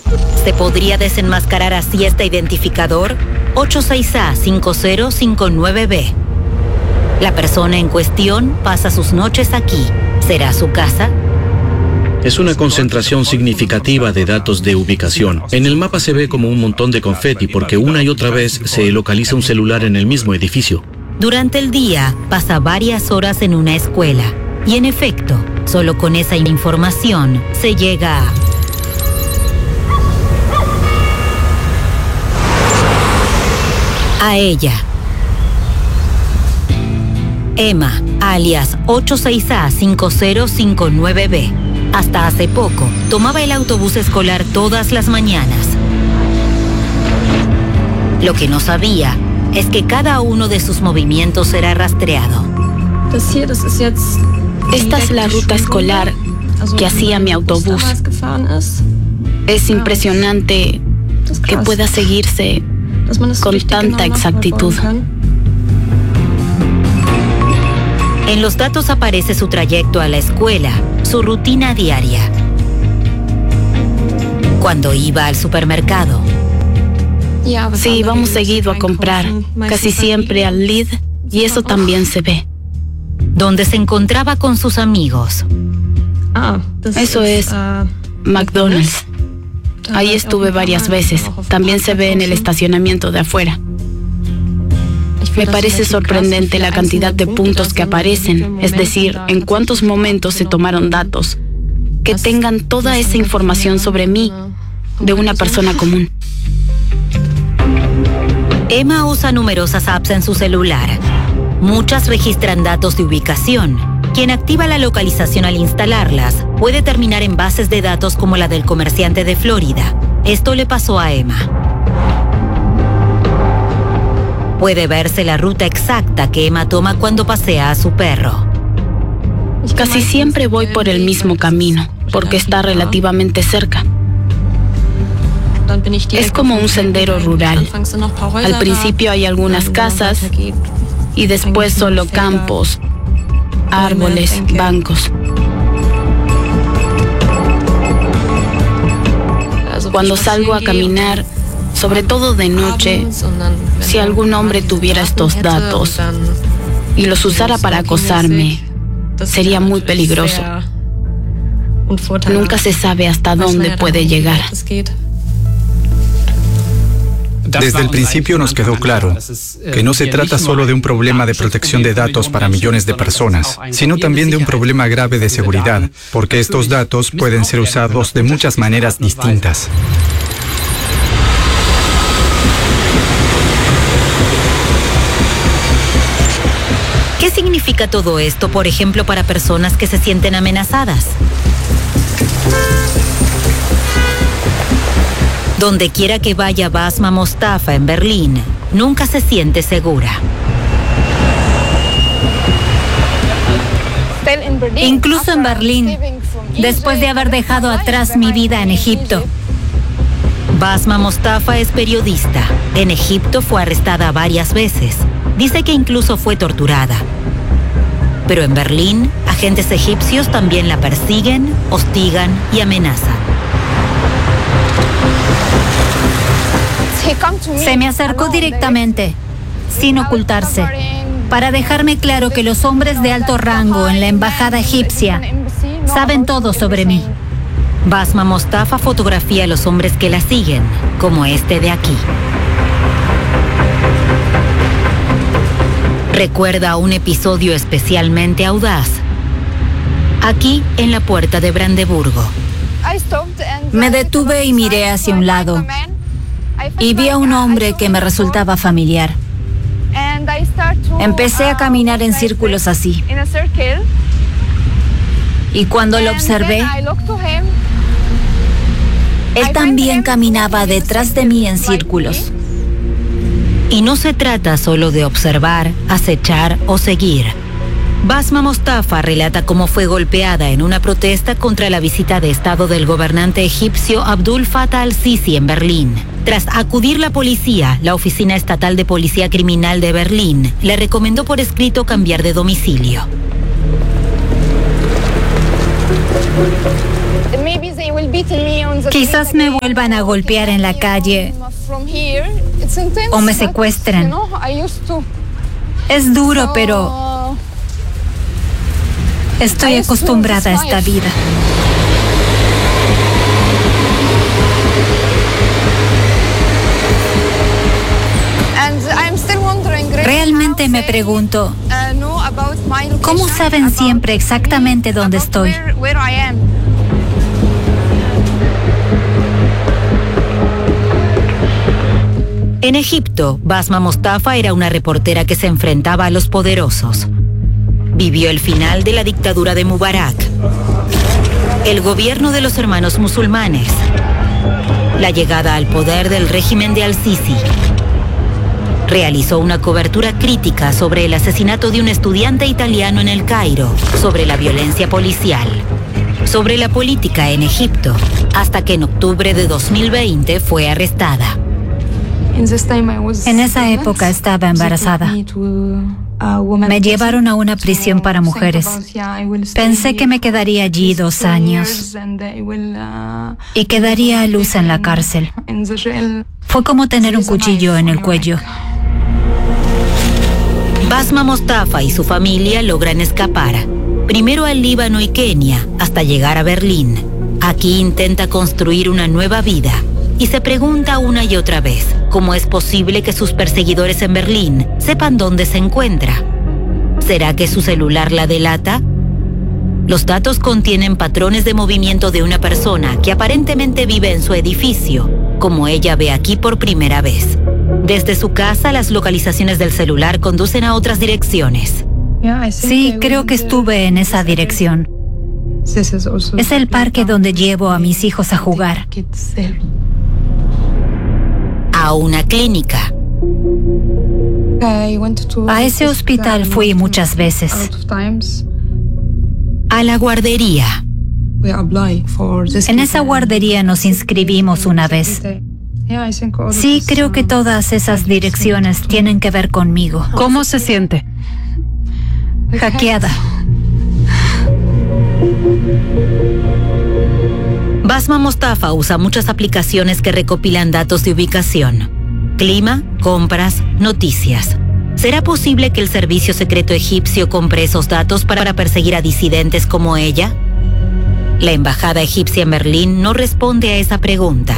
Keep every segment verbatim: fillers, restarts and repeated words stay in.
¿Se podría desenmascarar así este identificador? ocho seis A cinco cero cinco nueve B. La persona en cuestión pasa sus noches aquí. ¿Será su casa? Es una concentración significativa de datos de ubicación. En el mapa se ve como un montón de confeti porque una y otra vez se localiza un celular en el mismo edificio. Durante el día pasa varias horas en una escuela. Y en efecto, solo con esa información se llega a... a ella. Emma, alias ocho seis A cinco cero cinco nueve B. Hasta hace poco, tomaba el autobús escolar todas las mañanas. Lo que no sabía es que cada uno de sus movimientos era rastreado. Esta es la ruta escolar que hacía mi autobús. Es impresionante que pueda seguirse con tanta exactitud. En los datos aparece su trayecto a la escuela, su rutina diaria. Cuando iba al supermercado. Sí, vamos seguido a comprar, casi siempre al Lidl, y eso también se ve. Donde se encontraba con sus amigos. Eso es McDonald's. Ahí estuve varias veces. También se ve en el estacionamiento de afuera. Me parece sorprendente la cantidad de puntos que aparecen, es decir, en cuántos momentos se tomaron datos, que tengan toda esa información sobre mí de una persona común. Emma usa numerosas apps en su celular. Muchas registran datos de ubicación. Quien activa la localización al instalarlas puede terminar en bases de datos como la del comerciante de Florida. Esto le pasó a Emma. Puede verse la ruta exacta que Emma toma cuando pasea a su perro. Casi siempre voy por el mismo camino, porque está relativamente cerca. Es como un sendero rural. Al principio hay algunas casas y después solo campos, árboles, bancos. Cuando salgo a caminar, sobre todo de noche, si algún hombre tuviera estos datos y los usara para acosarme, sería muy peligroso. Nunca se sabe hasta dónde puede llegar. Desde el principio nos quedó claro que no se trata solo de un problema de protección de datos para millones de personas, sino también de un problema grave de seguridad, porque estos datos pueden ser usados de muchas maneras distintas. ¿Qué significa todo esto, por ejemplo, para personas que se sienten amenazadas? Donde quiera que vaya Basma Mostafa en Berlín, nunca se siente segura. Incluso en Berlín, después de haber dejado atrás mi vida en Egipto. Basma Mostafa es periodista. En Egipto fue arrestada varias veces. Dice que incluso fue torturada. Pero en Berlín, agentes egipcios también la persiguen, hostigan y amenazan. Se me acercó directamente, sin ocultarse, para dejarme claro que los hombres de alto rango en la embajada egipcia saben todo sobre mí. Basma Mostafa fotografía a los hombres que la siguen, como este de aquí. Recuerda un episodio especialmente audaz. Aquí, en la puerta de Brandeburgo. Me detuve y miré hacia un lado. Y vi a un hombre que me resultaba familiar. Empecé a caminar en círculos así. Y cuando lo observé, él también caminaba detrás de mí en círculos. Y no se trata solo de observar, acechar o seguir. Basma Mostafa relata cómo fue golpeada en una protesta contra la visita de Estado del gobernante egipcio Abdul Fattah al-Sisi en Berlín. Tras acudir la policía, la Oficina Estatal de Policía Criminal de Berlín le recomendó por escrito cambiar de domicilio. Quizás me vuelvan a golpear en la calle o me secuestren. Es duro, pero estoy acostumbrada a esta vida. Realmente me pregunto, ¿cómo saben siempre exactamente dónde estoy? En Egipto, Basma Mostafa era una reportera que se enfrentaba a los poderosos. Vivió el final de la dictadura de Mubarak, el gobierno de los hermanos musulmanes, la llegada al poder del régimen de Al-Sisi. Realizó una cobertura crítica sobre el asesinato de un estudiante italiano en El Cairo, sobre la violencia policial, sobre la política en Egipto, hasta que en octubre de dos mil veinte fue arrestada. En esa época estaba embarazada. Me llevaron a una prisión para mujeres. Pensé que me quedaría allí dos años y que daría a luz en la cárcel. Fue como tener un cuchillo en el cuello. Basma Mostafa y su familia logran escapar, primero al Líbano y Kenia, hasta llegar a Berlín. Aquí intenta construir una nueva vida y se pregunta una y otra vez cómo es posible que sus perseguidores en Berlín sepan dónde se encuentra. ¿Será que su celular la delata? Los datos contienen patrones de movimiento de una persona que aparentemente vive en su edificio, como ella ve aquí por primera vez. Desde su casa, las localizaciones del celular conducen a otras direcciones. Sí, creo que estuve en esa dirección. Es el parque donde llevo a mis hijos a jugar. A una clínica. A ese hospital fui muchas veces. A la guardería. En esa guardería nos inscribimos una vez. Sí, creo que todas esas direcciones tienen que ver conmigo. ¿Cómo se siente? Hackeada. Basma Mostafa usa muchas aplicaciones que recopilan datos de ubicación. Clima, compras, noticias. ¿Será posible que el servicio secreto egipcio compre esos datos para perseguir a disidentes como ella? La embajada egipcia en Berlín no responde a esa pregunta.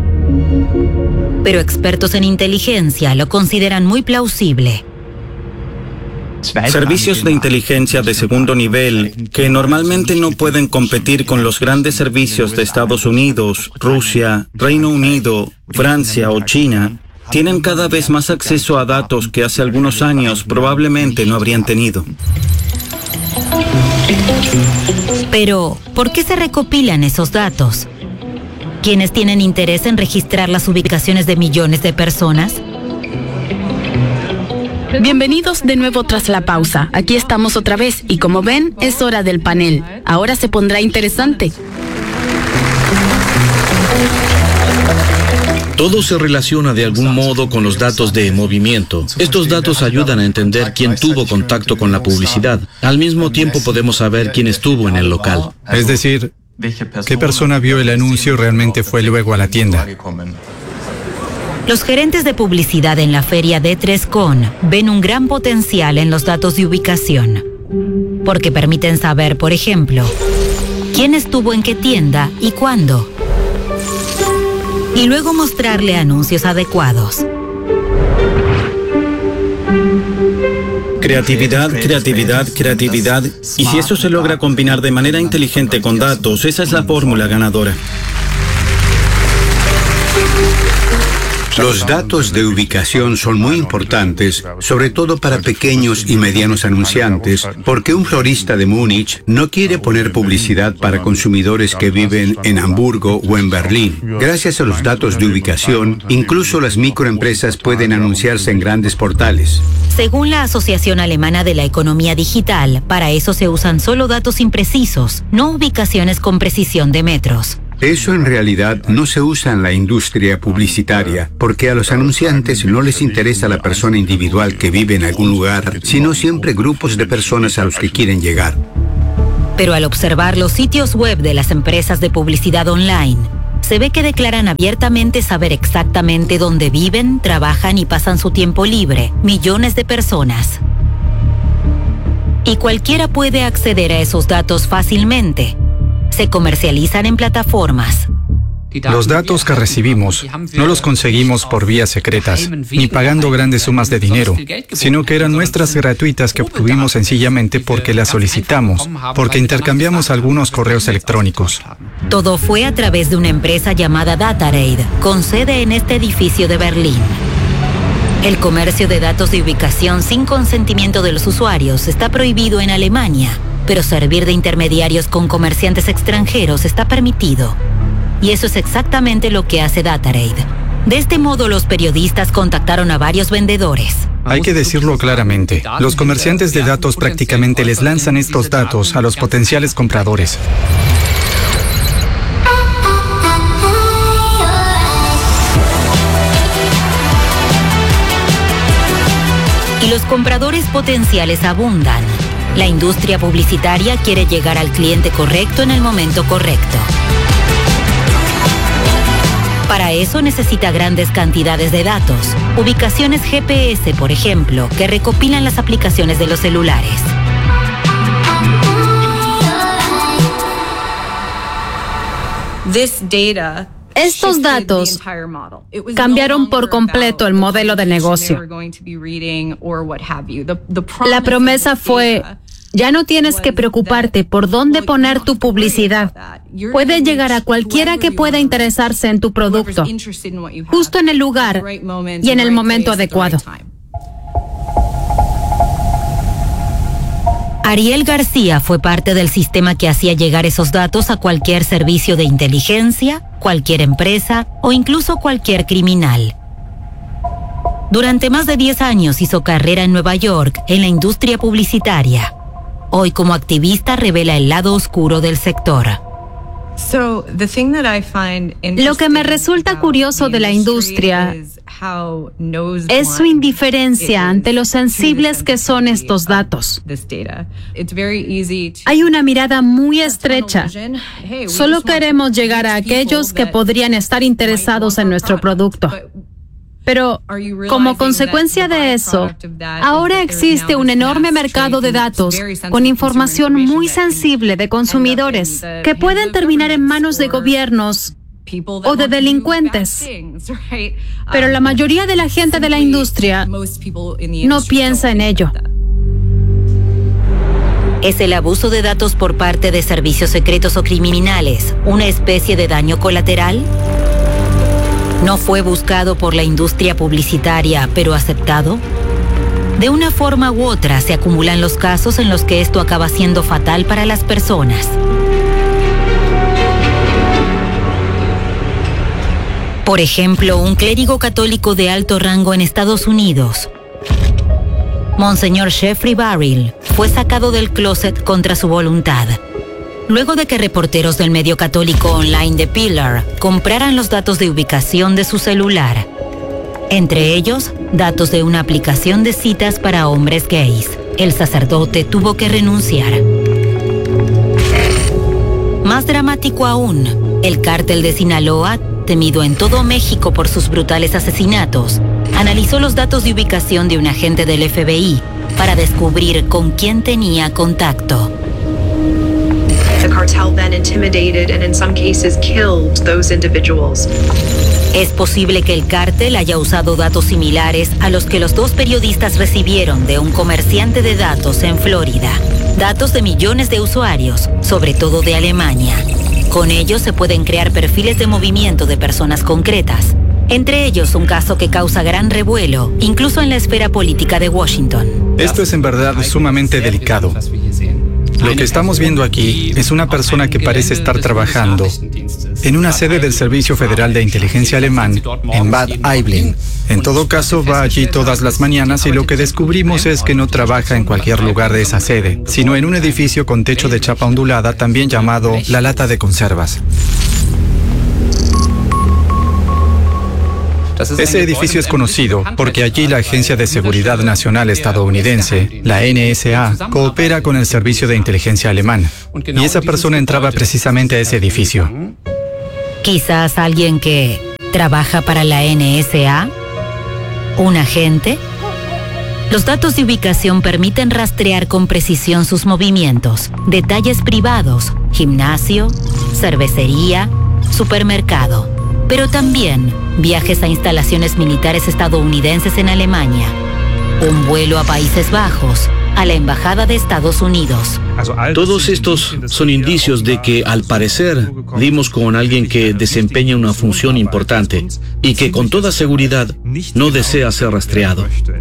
Pero expertos en inteligencia lo consideran muy plausible. Servicios de inteligencia de segundo nivel que normalmente no pueden competir con los grandes servicios de Estados Unidos, Rusia, Reino Unido, Francia o China, tienen cada vez más acceso a datos que hace algunos años probablemente no habrían tenido. Pero, ¿por qué se recopilan esos datos? ¿Quiénes tienen interés en registrar las ubicaciones de millones de personas? Bienvenidos de nuevo tras la pausa. Aquí estamos otra vez y como ven, es hora del panel. Ahora se pondrá interesante. Todo se relaciona de algún modo con los datos de movimiento. Estos datos ayudan a entender quién tuvo contacto con la publicidad. Al mismo tiempo podemos saber quién estuvo en el local. Es decir, qué persona vio el anuncio y realmente fue luego a la tienda. Los gerentes de publicidad en la feria D tres Con ven un gran potencial en los datos de ubicación, porque permiten saber, por ejemplo, quién estuvo en qué tienda y cuándo, y luego mostrarle anuncios adecuados. Creatividad, creatividad, creatividad. Y si eso se logra combinar de manera inteligente con datos, esa es la fórmula ganadora. Los datos de ubicación son muy importantes, sobre todo para pequeños y medianos anunciantes, porque un florista de Múnich no quiere poner publicidad para consumidores que viven en Hamburgo o en Berlín. Gracias a los datos de ubicación, incluso las microempresas pueden anunciarse en grandes portales. Según la Asociación Alemana de la Economía Digital, para eso se usan solo datos imprecisos, no ubicaciones con precisión de metros. Eso en realidad no se usa en la industria publicitaria, porque a los anunciantes no les interesa la persona individual que vive en algún lugar, sino siempre grupos de personas a los que quieren llegar. Pero al observar los sitios web de las empresas de publicidad online, se ve que declaran abiertamente saber exactamente dónde viven, trabajan y pasan su tiempo libre millones de personas. Y cualquiera puede acceder a esos datos fácilmente. Se comercializan en plataformas. Los datos que recibimos no los conseguimos por vías secretas, ni pagando grandes sumas de dinero, sino que eran muestras gratuitas que obtuvimos sencillamente porque las solicitamos, porque intercambiamos algunos correos electrónicos. Todo fue a través de una empresa llamada DataRaid, con sede en este edificio de Berlín. El comercio de datos de ubicación sin consentimiento de los usuarios está prohibido en Alemania, pero servir de intermediarios con comerciantes extranjeros está permitido. Y eso es exactamente lo que hace DataRaid. De este modo, los periodistas contactaron a varios vendedores. Hay que decirlo claramente, los comerciantes de datos prácticamente les lanzan estos datos a los potenciales compradores. Y los compradores potenciales abundan. La industria publicitaria quiere llegar al cliente correcto en el momento correcto. Para eso necesita grandes cantidades de datos, ubicaciones G P S, por ejemplo, que recopilan las aplicaciones de los celulares. Estos datos cambiaron por completo el modelo de negocio. La promesa fue: ya no tienes que preocuparte por dónde poner tu publicidad. Puede llegar a cualquiera que pueda interesarse en tu producto, justo en el lugar y en el momento adecuado. Ariel García fue parte del sistema que hacía llegar esos datos a cualquier servicio de inteligencia, cualquier empresa o incluso cualquier criminal. Durante más de diez años hizo carrera en Nueva York en la industria publicitaria. Hoy, como activista, revela el lado oscuro del sector. Lo que me resulta curioso de la industria es su indiferencia ante lo sensibles que son estos datos. Hay una mirada muy estrecha. Solo queremos llegar a aquellos que podrían estar interesados en nuestro producto. Pero, como consecuencia de eso, ahora existe un enorme mercado de datos con información muy sensible de consumidores que pueden terminar en manos de gobiernos o de delincuentes. Pero la mayoría de la gente de la industria no piensa en ello. ¿Es el abuso de datos por parte de servicios secretos o criminales una especie de daño colateral? ¿No fue buscado por la industria publicitaria, pero aceptado? De una forma u otra se acumulan los casos en los que esto acaba siendo fatal para las personas. Por ejemplo, un clérigo católico de alto rango en Estados Unidos, Monseñor Jeffrey Barrill, fue sacado del closet contra su voluntad, luego de que reporteros del medio católico online The Pillar compraran los datos de ubicación de su celular. Entre ellos, datos de una aplicación de citas para hombres gays. El sacerdote tuvo que renunciar. Más dramático aún, el cártel de Sinaloa, temido en todo México por sus brutales asesinatos, analizó los datos de ubicación de un agente del F B I para descubrir con quién tenía contacto. The cartel then intimidated and in some cases killed those individuals. Es posible que el cártel haya usado datos similares a los que los dos periodistas recibieron de un comerciante de datos en Florida. Datos de millones de usuarios, sobre todo de Alemania. Con ellos se pueden crear perfiles de movimiento de personas concretas. Entre ellos, un caso que causa gran revuelo, incluso en la esfera política de Washington. Esto es en verdad sumamente delicado. Lo que estamos viendo aquí es una persona que parece estar trabajando en una sede del Servicio Federal de Inteligencia alemán en Bad Aibling. En todo caso, va allí todas las mañanas y lo que descubrimos es que no trabaja en cualquier lugar de esa sede, sino en un edificio con techo de chapa ondulada, también llamado la lata de conservas. Ese edificio es conocido porque allí la Agencia de Seguridad Nacional estadounidense, la N S A, coopera con el Servicio de Inteligencia alemán. Y esa persona entraba precisamente a ese edificio. Quizás alguien que trabaja para la N S A, un agente. Los datos de ubicación permiten rastrear con precisión sus movimientos, detalles privados, gimnasio, cervecería, supermercado, pero también viajes a instalaciones militares estadounidenses en Alemania, un vuelo a Países Bajos, a la Embajada de Estados Unidos. Todos estos son indicios de que, al parecer, dimos con alguien que desempeña una función importante y que, con toda seguridad, no desea ser rastreado.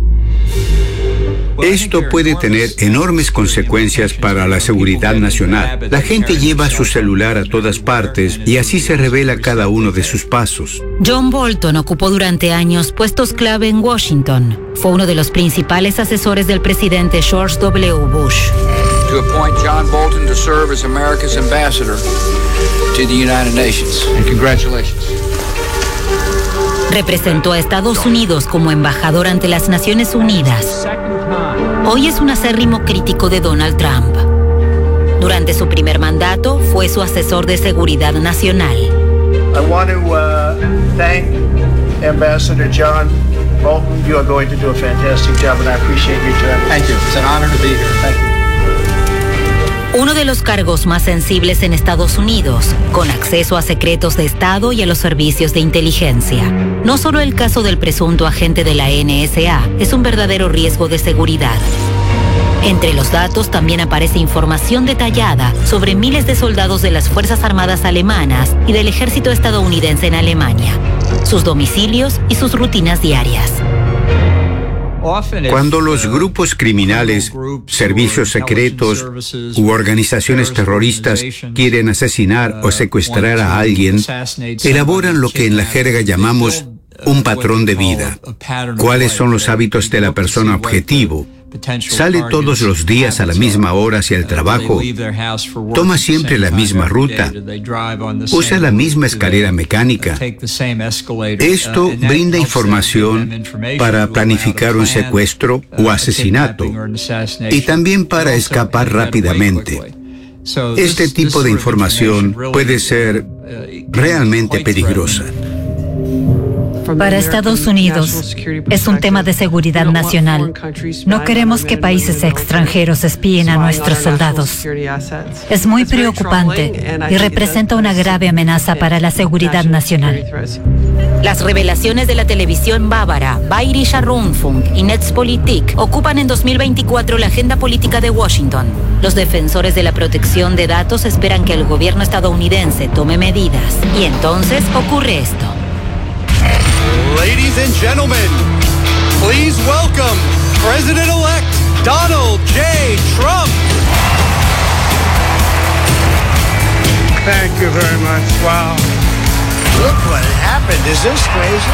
Esto puede tener enormes consecuencias para la seguridad nacional. La gente lleva su celular a todas partes y así se revela cada uno de sus pasos. John Bolton ocupó durante años puestos clave en Washington. Fue uno de los principales asesores del presidente George W. Bush. To appoint John Bolton to serve as America's ambassador to the United Nations. And congratulations. Representó a Estados Unidos como embajador ante las Naciones Unidas. Hoy es un acérrimo crítico de Donald Trump. Durante su primer mandato, fue su asesor de seguridad nacional. I want to uh, thank Ambassador John Bolton. You are going to do a fantastic job, and I appreciate you joining. Thank you. It's an honor to be here. Thank you. Uno de los cargos más sensibles en Estados Unidos, con acceso a secretos de Estado y a los servicios de inteligencia. No solo el caso del presunto agente de la N S A es un verdadero riesgo de seguridad. Entre los datos también aparece información detallada sobre miles de soldados de las Fuerzas Armadas alemanas y del ejército estadounidense en Alemania, sus domicilios y sus rutinas diarias. Cuando los grupos criminales, servicios secretos u organizaciones terroristas quieren asesinar o secuestrar a alguien, elaboran lo que en la jerga llamamos un patrón de vida. ¿Cuáles son los hábitos de la persona objetivo? Sale todos los días a la misma hora hacia el trabajo, toma siempre la misma ruta, usa la misma escalera mecánica. Esto brinda información para planificar un secuestro o asesinato y también para escapar rápidamente. Este tipo de información puede ser realmente peligrosa. Para Estados Unidos es un tema de seguridad nacional. No queremos que países extranjeros espíen a nuestros soldados. Es muy preocupante y representa una grave amenaza para la seguridad nacional. Las revelaciones de la televisión bávara Bayerischer Rundfunk y Netzpolitik ocupan en dos mil veinticuatro la agenda política de Washington. Los defensores de la protección de datos esperan que el gobierno estadounidense tome medidas. Y entonces ocurre esto. Ladies and gentlemen, please welcome President-elect Donald J. Trump. Thank you very much. Wow. Look what happened. Is this crazy?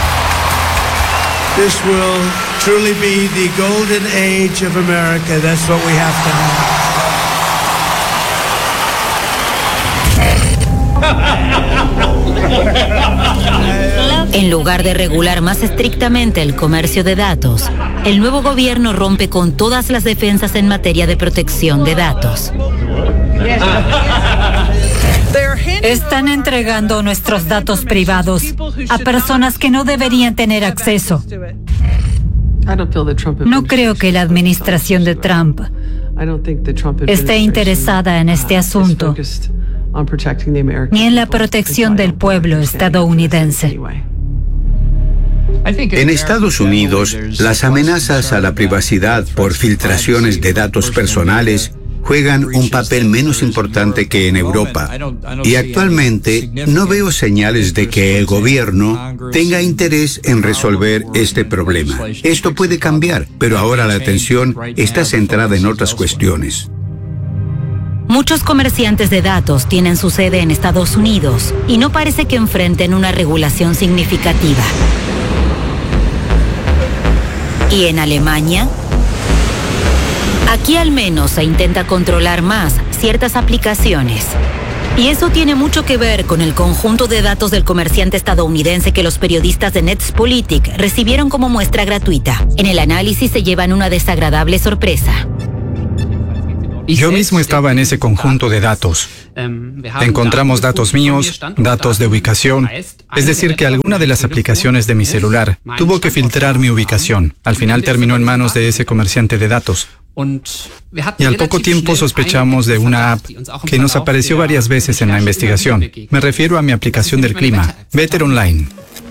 This will truly be the golden age of America. That's what we have to have. En lugar de regular más estrictamente el comercio de datos, el nuevo gobierno rompe con todas las defensas en materia de protección de datos. Están entregando nuestros datos privados a personas que no deberían tener acceso. No creo que la administración de Trump esté interesada en este asunto, ni en la protección del pueblo estadounidense. En Estados Unidos, las amenazas a la privacidad por filtraciones de datos personales juegan un papel menos importante que en Europa. Y actualmente no veo señales de que el gobierno tenga interés en resolver este problema. Esto puede cambiar, pero ahora la atención está centrada en otras cuestiones. Muchos comerciantes de datos tienen su sede en Estados Unidos y no parece que enfrenten una regulación significativa. ¿Y en Alemania? Aquí al menos se intenta controlar más ciertas aplicaciones. Y eso tiene mucho que ver con el conjunto de datos del comerciante estadounidense que los periodistas de Netspolitik recibieron como muestra gratuita. En el análisis se llevan una desagradable sorpresa. Yo mismo estaba en ese conjunto de datos. Encontramos datos míos, datos de ubicación, es decir, que alguna de las aplicaciones de mi celular tuvo que filtrar mi ubicación. Al final terminó en manos de ese comerciante de datos. Y al poco tiempo sospechamos de una app que nos apareció varias veces en la investigación. Me refiero a mi aplicación del clima, Wetter Online.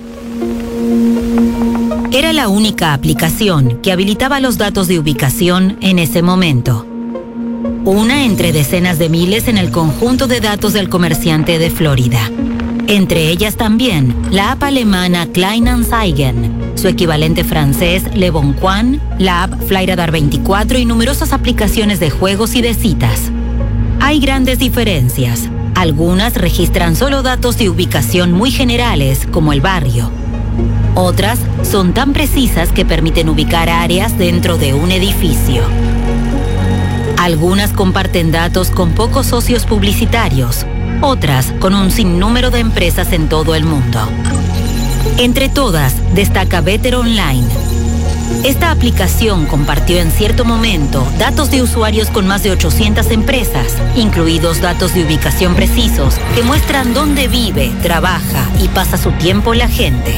Era la única aplicación que habilitaba los datos de ubicación en ese momento. Una entre decenas de miles en el conjunto de datos del comerciante de Florida. Entre ellas también la app alemana Kleinanzeigen, su equivalente francés Le Bon Coin, la app Flyradar veinticuatro y numerosas aplicaciones de juegos y de citas. Hay grandes diferencias. Algunas registran solo datos de ubicación muy generales, como el barrio. Otras son tan precisas que permiten ubicar áreas dentro de un edificio. Algunas comparten datos con pocos socios publicitarios, otras con un sinnúmero de empresas en todo el mundo. Entre todas, destaca Wetter Online. Esta aplicación compartió en cierto momento datos de usuarios con más de ochocientas empresas, incluidos datos de ubicación precisos que muestran dónde vive, trabaja y pasa su tiempo la gente.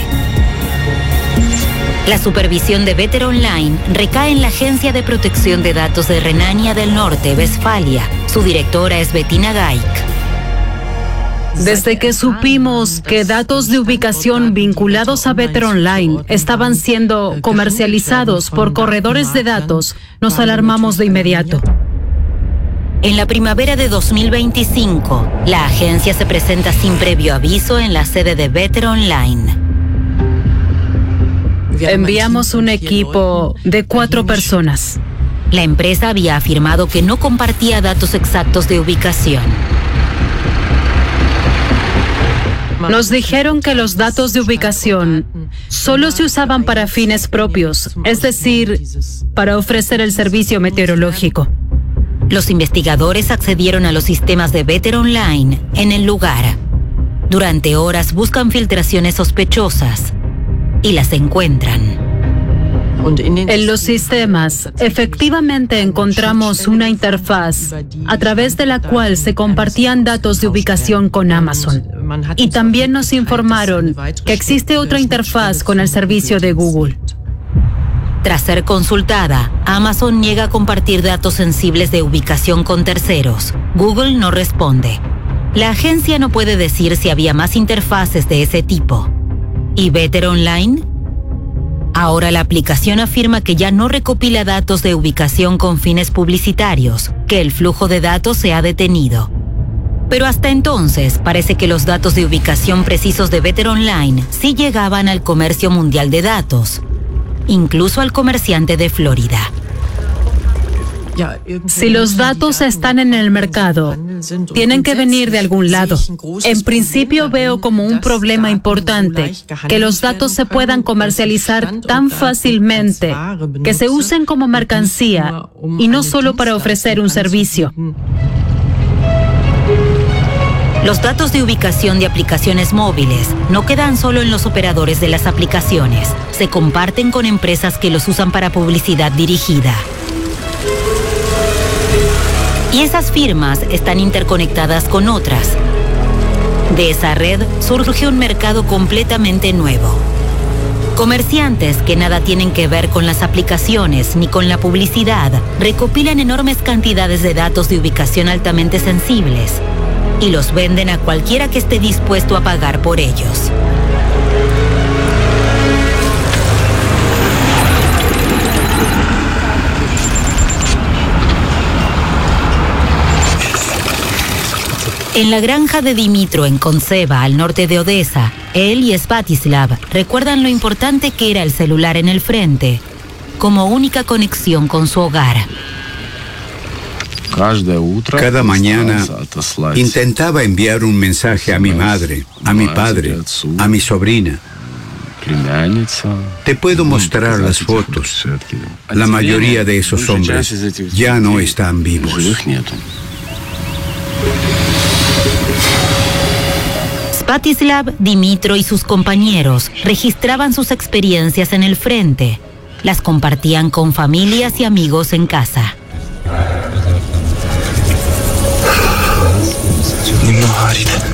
La supervisión de Wetter Online recae en la Agencia de Protección de Datos de Renania del Norte, Westfalia. Su directora es Bettina Gaik. Desde que supimos que datos de ubicación vinculados a Wetter Online estaban siendo comercializados por corredores de datos, nos alarmamos de inmediato. En la primavera de dos mil veinticinco, la agencia se presenta sin previo aviso en la sede de Wetter Online. Enviamos un equipo de cuatro personas. La empresa había afirmado que no compartía datos exactos de ubicación. Nos dijeron que los datos de ubicación solo se usaban para fines propios, es decir, para ofrecer el servicio meteorológico. Los investigadores accedieron a los sistemas de Wetter Online en el lugar. Durante horas buscan filtraciones sospechosas y las encuentran. En los sistemas, efectivamente encontramos una interfaz a través de la cual se compartían datos de ubicación con Amazon. Y también nos informaron que existe otra interfaz con el servicio de Google. Tras ser consultada, Amazon niega compartir datos sensibles de ubicación con terceros. Google no responde. La agencia no puede decir si había más interfaces de ese tipo. ¿Y Wetter Online? Ahora la aplicación afirma que ya no recopila datos de ubicación con fines publicitarios, que el flujo de datos se ha detenido. Pero hasta entonces parece que los datos de ubicación precisos de Wetter Online sí llegaban al comercio mundial de datos, incluso al comerciante de Florida. Si los datos están en el mercado, tienen que venir de algún lado. En principio veo como un problema importante que los datos se puedan comercializar tan fácilmente, que se usen como mercancía y no solo para ofrecer un servicio. Los datos de ubicación de aplicaciones móviles no quedan solo en los operadores de las aplicaciones, se comparten con empresas que los usan para publicidad dirigida. Y esas firmas están interconectadas con otras. De esa red surge un mercado completamente nuevo. Comerciantes que nada tienen que ver con las aplicaciones ni con la publicidad recopilan enormes cantidades de datos de ubicación altamente sensibles y los venden a cualquiera que esté dispuesto a pagar por ellos. En la granja de Dimitro en Konseva, al norte de Odessa, él y Svatislav recuerdan lo importante que era el celular en el frente, como única conexión con su hogar. Cada mañana intentaba enviar un mensaje a mi madre, a mi padre, a mi sobrina. Te puedo mostrar las fotos. La mayoría de esos hombres ya no están vivos. Patislav, Dimitro y sus compañeros registraban sus experiencias en el frente. Las compartían con familias y amigos en casa. немного горит.